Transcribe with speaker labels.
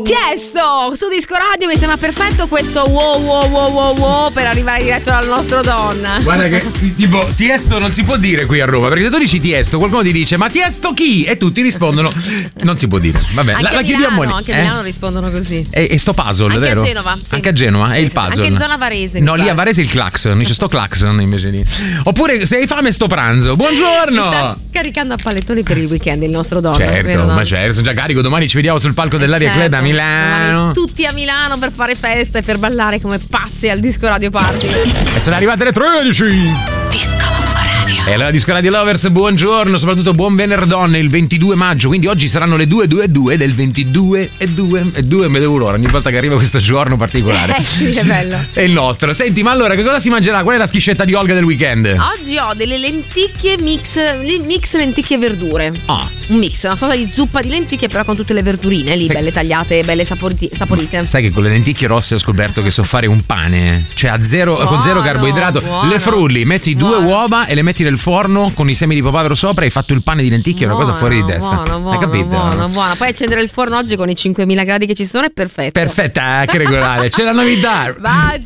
Speaker 1: Tiesto su Disco Radio, mi sembra perfetto questo wow per arrivare diretto dal nostro Don.
Speaker 2: Guarda che tipo Tiesto non si può dire qui a Roma, perché se tu dici Tiesto qualcuno ti dice ma Tiesto chi? E tutti rispondono non si può dire. Vabbè,
Speaker 1: anche
Speaker 2: la chiediamo lì.
Speaker 1: Anche a Milano rispondono così.
Speaker 2: E sto puzzle,
Speaker 1: anche
Speaker 2: vero?
Speaker 1: A Genova, sì.
Speaker 2: Anche a Genova, è il puzzle.
Speaker 1: Anche in zona Varese.
Speaker 2: No, lì a Varese il clacson, dice sto clacson invece lì. Oppure se hai fame sto pranzo. Buongiorno.
Speaker 1: Si sta caricando a pallettoni per il weekend il nostro Don.
Speaker 2: Certo,
Speaker 1: vero,
Speaker 2: ma certo, sono già carico. Domani ci vediamo sul palco dell'Aria Club a Milano.
Speaker 1: Tutti a Milano per fare festa e per ballare come pazzi al Disco Radio Party.
Speaker 2: E sono arrivate le 13.
Speaker 1: Disco Radio.
Speaker 2: E allora Disco Radio Lovers, buongiorno, soprattutto buon venerdì, il 22 maggio, quindi oggi saranno le 2:02 del 22 e 2 mi devo l'ora ogni volta che arriva questo giorno particolare.
Speaker 1: Sì, è bello.
Speaker 2: È il nostro. Senti, ma allora che cosa si mangerà? Qual è la schiscetta di Olga del weekend?
Speaker 1: Oggi ho delle lenticchie mix lenticchie e verdure. Un mix, una sorta di zuppa di lenticchie però con tutte le verdurine lì, belle tagliate, belle saporite.
Speaker 2: Sai che con le lenticchie rosse ho scoperto che so fare un pane, cioè con zero carboidrato.
Speaker 1: Buono.
Speaker 2: Le frulli, metti 2 uova e le metti nel forno con i semi di papavero sopra e hai fatto il pane di lenticchie, è una cosa fuori di testa. Hai capito?
Speaker 1: Buono. Poi accendere il forno oggi con i 5.000 gradi che ci sono è perfetto.
Speaker 2: Perfetta, che regolare. C'è la novità.